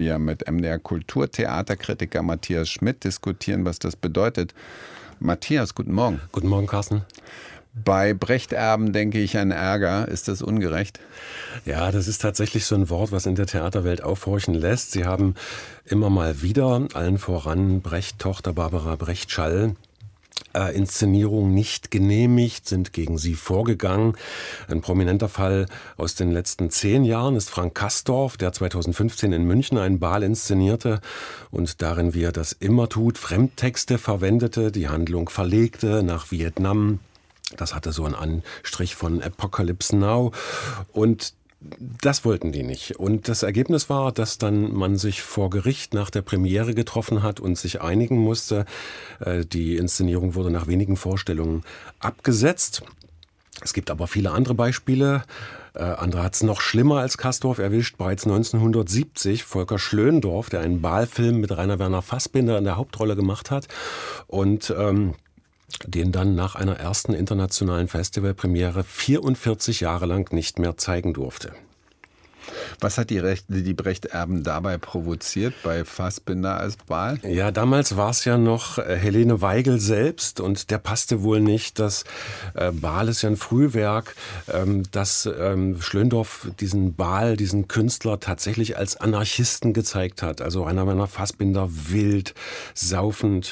wir mit MDR-Kulturtheaterkritiker Matthias Schmidt diskutieren, was das bedeutet. Matthias, guten Morgen. Guten Morgen, Carsten. Bei Brecht-Erben denke ich an Ärger. Ist das ungerecht? Ja, das ist tatsächlich so ein Wort, was in der Theaterwelt aufhorchen lässt. Sie haben immer mal wieder, allen voran Brecht-Tochter Barbara Brecht-Schall, Inszenierung nicht genehmigt, sind gegen sie vorgegangen. Ein prominenter Fall aus den letzten 10 Jahren ist Frank Kastorf, der 2015 in München einen Bal inszenierte und darin, wie er das immer tut, Fremdtexte verwendete, die Handlung verlegte nach Vietnam. Das hatte so einen Anstrich von Apocalypse Now und das wollten die nicht. Und das Ergebnis war, dass dann man sich vor Gericht nach der Premiere getroffen hat und sich einigen musste. Die Inszenierung wurde nach wenigen Vorstellungen abgesetzt. Es gibt aber viele andere Beispiele. Andere hat es noch schlimmer als Kastorf erwischt. Bereits 1970 Volker Schlöndorff, der einen Balfilm mit Rainer Werner Fassbinder in der Hauptrolle gemacht hat und den dann nach einer ersten internationalen Festivalpremiere 44 Jahre lang nicht mehr zeigen durfte. Was hat die Brecht-Erben dabei provoziert bei Fassbinder als Bal? Ja, damals war es ja noch Helene Weigel selbst und der passte wohl nicht. Das Bal ist ja ein Frühwerk, dass Schlöndorff diesen Bal, diesen Künstler tatsächlich als Anarchisten gezeigt hat. Also Rainer Werner Fassbinder wild, saufend,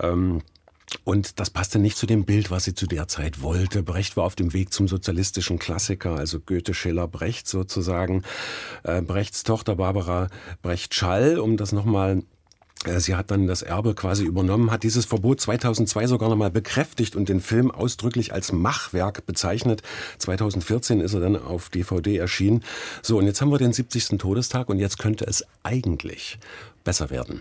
und das passte nicht zu dem Bild, was sie zu der Zeit wollte. Brecht war auf dem Weg zum sozialistischen Klassiker, also Goethe, Schiller, Brecht sozusagen. Brechts Tochter Barbara Brecht-Schall, um das nochmal, sie hat dann das Erbe quasi übernommen, hat dieses Verbot 2002 sogar nochmal bekräftigt und den Film ausdrücklich als Machwerk bezeichnet. 2014 ist er dann auf DVD erschienen. So, und jetzt haben wir den 70. Todestag und jetzt könnte es eigentlich besser werden.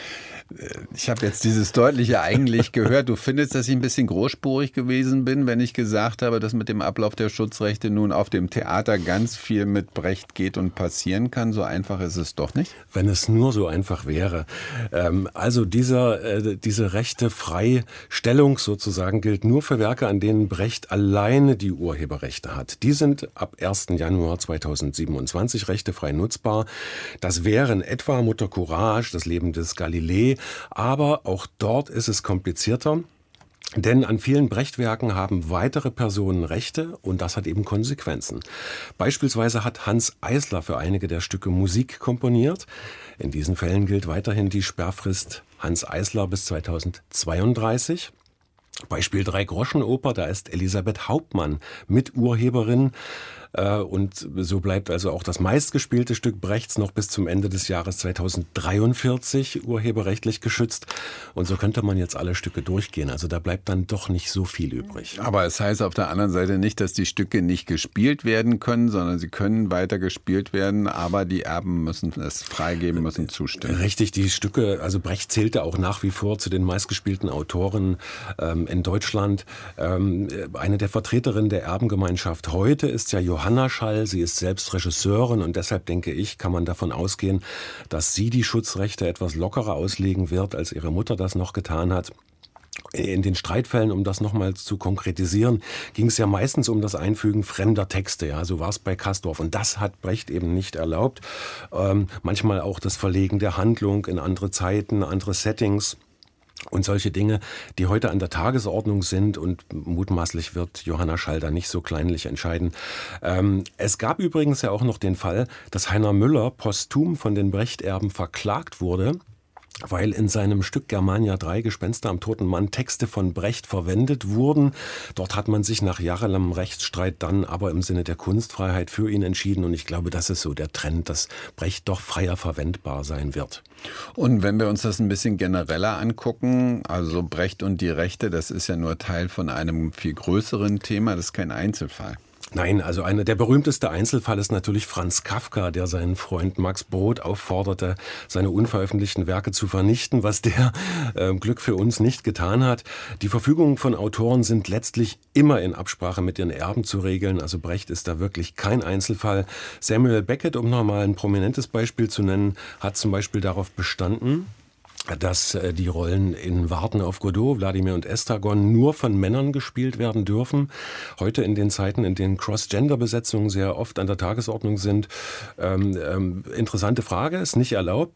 Ich habe jetzt dieses deutliche eigentlich gehört. Du findest, dass ich ein bisschen großspurig gewesen bin, wenn ich gesagt habe, dass mit dem Ablauf der Schutzrechte nun auf dem Theater ganz viel mit Brecht geht und passieren kann. So einfach ist es doch nicht. Wenn es nur so einfach wäre. Also diese rechte Freistellung sozusagen gilt nur für Werke, an denen Brecht alleine die Urheberrechte hat. Die sind ab 1. Januar 2027 rechtefrei nutzbar. Das wären etwa Mutter Courage, das Leben des Galilei. Aber auch dort ist es komplizierter, denn an vielen Brecht-Werken haben weitere Personen Rechte und das hat eben Konsequenzen. Beispielsweise hat Hanns Eisler für einige der Stücke Musik komponiert. In diesen Fällen gilt weiterhin die Sperrfrist Hanns Eisler bis 2032. Beispiel Drei-Groschen-Oper, da ist Elisabeth Hauptmann Miturheberin. Und so bleibt also auch das meistgespielte Stück Brechts noch bis zum Ende des Jahres 2043 urheberrechtlich geschützt. Und so könnte man jetzt alle Stücke durchgehen. Also da bleibt dann doch nicht so viel übrig. Aber es heißt auf der anderen Seite nicht, dass die Stücke nicht gespielt werden können, sondern sie können weiter gespielt werden, aber die Erben müssen es freigeben, müssen zustimmen. Richtig, die Stücke, also Brecht zählte auch nach wie vor zu den meistgespielten Autoren in Deutschland. Eine der Vertreterinnen der Erbengemeinschaft heute ist ja Johanna Schall, sie ist selbst Regisseurin und deshalb denke ich, kann man davon ausgehen, dass sie die Schutzrechte etwas lockerer auslegen wird, als ihre Mutter das noch getan hat. In den Streitfällen, um das nochmal zu konkretisieren, ging es ja meistens um das Einfügen fremder Texte. Ja, so war es bei Kastorf. Und das hat Brecht eben nicht erlaubt. Manchmal auch das Verlegen der Handlung in andere Zeiten, andere Settings. Und solche Dinge, die heute an der Tagesordnung sind und mutmaßlich wird Johanna Schall da nicht so kleinlich entscheiden. Es gab übrigens ja auch noch den Fall, dass Heiner Müller posthum von den Brecht-Erben verklagt wurde, weil in seinem Stück Germania 3, Gespenster am toten Mann, Texte von Brecht verwendet wurden. Dort hat man sich nach jahrelangem Rechtsstreit dann aber im Sinne der Kunstfreiheit für ihn entschieden. Und ich glaube, das ist so der Trend, dass Brecht doch freier verwendbar sein wird. Und wenn wir uns das ein bisschen genereller angucken, also Brecht und die Rechte, das ist ja nur Teil von einem viel größeren Thema, das ist kein Einzelfall. Nein, also der berühmteste Einzelfall ist natürlich Franz Kafka, der seinen Freund Max Brod aufforderte, seine unveröffentlichten Werke zu vernichten, was der Glück für uns nicht getan hat. Die Verfügungen von Autoren sind letztlich immer in Absprache mit den Erben zu regeln. Also Brecht ist da wirklich kein Einzelfall. Samuel Beckett, um nochmal ein prominentes Beispiel zu nennen, hat zum Beispiel darauf bestanden, dass die Rollen in Warten auf Godot, Wladimir und Estragon nur von Männern gespielt werden dürfen. Heute in den Zeiten, in denen Cross-Gender-Besetzungen sehr oft an der Tagesordnung sind. Interessante Frage, ist nicht erlaubt.